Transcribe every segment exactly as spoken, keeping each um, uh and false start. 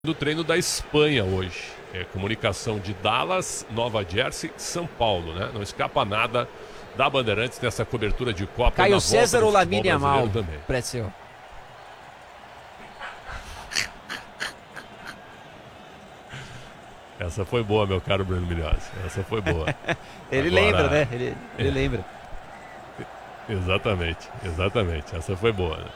do treino da Espanha hoje. É comunicação de Dallas, Nova Jersey, São Paulo, né? Não escapa nada da Bandeirantes nessa cobertura de Copa. Caio César ou Lamine Yamal, Précio? Essa foi boa, meu caro Bruno Milhazzi. Essa foi boa. Ele Agora... lembra, né? Ele, ele é. lembra. Exatamente, exatamente. Essa foi boa, né?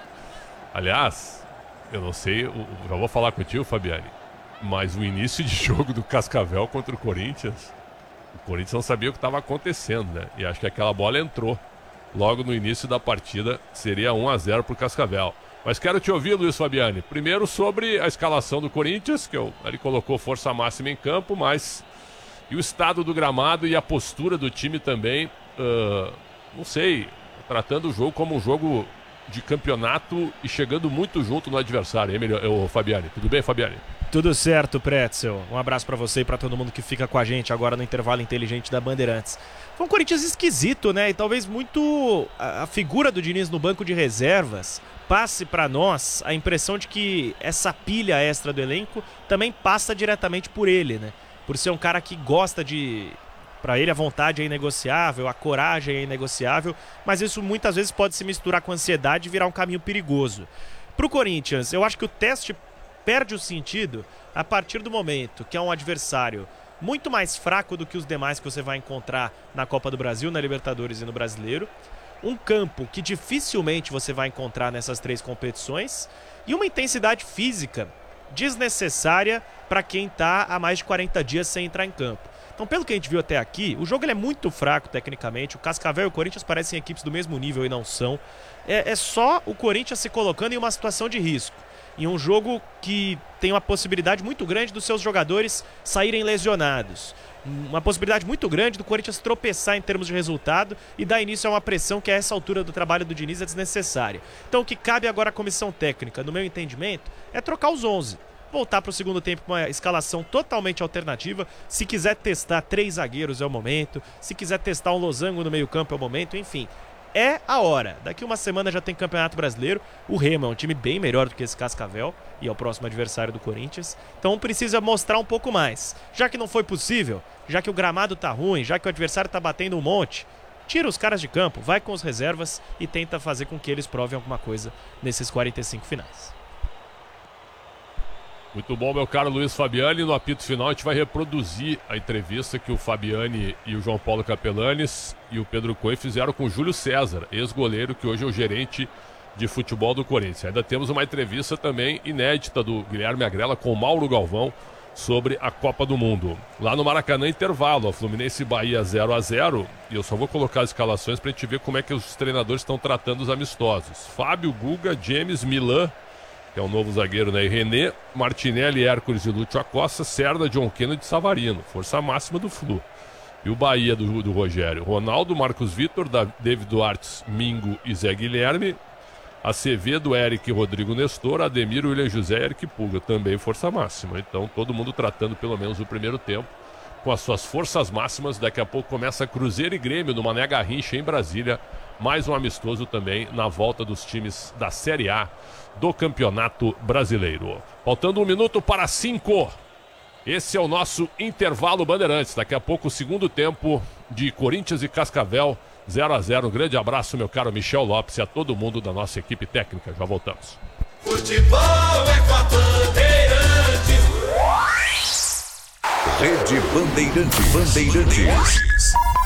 Aliás, eu não sei, já vou falar contigo, Fabiane, mas o início de jogo do Cascavel contra o Corinthians, o Corinthians não sabia o que estava acontecendo, né? E acho que aquela bola entrou logo no início da partida, seria um a zero para o Cascavel. Mas quero te ouvir, Luiz Fabiane. Primeiro sobre a escalação do Corinthians, que eu, ele colocou força máxima em campo, mas e o estado do gramado e a postura do time também, uh, não sei, tratando o jogo como um jogo de campeonato e chegando muito junto no adversário, hein, eu, Fabiane? Tudo bem, Fabiane? Tudo certo, Pretzel. Um abraço pra você e pra todo mundo que fica com a gente agora no intervalo inteligente da Bandeirantes. Foi um Corinthians esquisito, né? E talvez muito a, a figura do Diniz no banco de reservas passe pra nós a impressão de que essa pilha extra do elenco também passa diretamente por ele, né? Por ser um cara que gosta de... Para ele a vontade é inegociável, a coragem é inegociável, mas isso muitas vezes pode se misturar com ansiedade e virar um caminho perigoso. Para o Corinthians, eu acho que o teste perde o sentido a partir do momento que é um adversário muito mais fraco do que os demais que você vai encontrar na Copa do Brasil, na Libertadores e no Brasileiro. Um campo que dificilmente você vai encontrar nessas três competições e uma intensidade física desnecessária para quem está há mais de quarenta dias sem entrar em campo. Então, pelo que a gente viu até aqui, o jogo ele é muito fraco tecnicamente. O Cascavel e o Corinthians parecem equipes do mesmo nível e não são. É, é só o Corinthians se colocando em uma situação de risco. Em um jogo que tem uma possibilidade muito grande dos seus jogadores saírem lesionados. Uma possibilidade muito grande do Corinthians tropeçar em termos de resultado e dar início a uma pressão que a essa altura do trabalho do Diniz é desnecessária. Então, o que cabe agora à comissão técnica, no meu entendimento, é trocar os onze. Voltar para o segundo tempo com uma escalação totalmente alternativa. Se quiser testar três zagueiros é o momento. Se quiser testar um losango no meio campo é o momento. Enfim, é a hora. Daqui uma semana já tem Campeonato Brasileiro. O Remo é um time bem melhor do que esse Cascavel e é o próximo adversário do Corinthians. Então precisa mostrar um pouco mais. Já que não foi possível, já que o gramado tá ruim, já que o adversário tá batendo um monte, tira os caras de campo, vai com as reservas e tenta fazer com que eles provem alguma coisa nesses quarenta e cinco finais. Muito bom, meu caro Luiz Fabiane. No apito final a gente vai reproduzir a entrevista que o Fabiane e o João Paulo Capelanes e o Pedro Coelho fizeram com o Júlio César, ex-goleiro, que hoje é o gerente de futebol do Corinthians. Ainda temos uma entrevista também inédita do Guilherme Agrela com o Mauro Galvão sobre a Copa do Mundo. Lá no Maracanã, intervalo, a Fluminense e Bahia zero a zero, e eu só vou colocar as escalações para a gente ver como é que os treinadores estão tratando os amistosos. Fábio, Guga, James, Milan, que é o novo zagueiro, né? E René, Martinelli, Hércules e Lúcio Acosta, Cerda, John Kennedy e Savarino. Força máxima do Flu. E o Bahia do, do Rogério. Ronaldo, Marcos Vitor, David Duarte, Mingo e Zé Guilherme. Acevedo, Eric e Rodrigo Nestor. Ademir, William José e Eric Puga. Também força máxima. Então todo mundo tratando pelo menos o primeiro tempo com as suas forças máximas. Daqui a pouco começa Cruzeiro e Grêmio no Mané Garrincha em Brasília. Mais um amistoso também na volta dos times da Série A do Campeonato Brasileiro. Faltando um minuto para cinco. Esse é o nosso intervalo Bandeirantes. Daqui a pouco o segundo tempo de Corinthians e Cascavel zero a zero. Um grande abraço, meu caro Michel Lopes, e a todo mundo da nossa equipe técnica. Já voltamos. Futebol é com a Bandeirantes. Rede Bandeirantes. Bandeirantes.